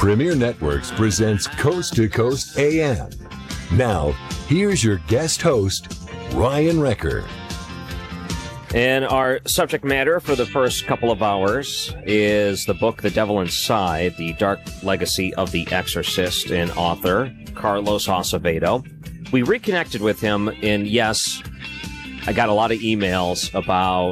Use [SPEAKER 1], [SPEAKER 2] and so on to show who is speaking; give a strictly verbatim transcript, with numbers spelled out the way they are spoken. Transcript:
[SPEAKER 1] Premier Networks presents Coast to Coast A M. Now, here's your guest host, Ryan Wrecker.
[SPEAKER 2] And our subject matter for the first couple of hours is the book The Devil Inside, The Dark Legacy of the Exorcist, and author Carlos Acevedo. We reconnected with him, and yes, I got a lot of emails about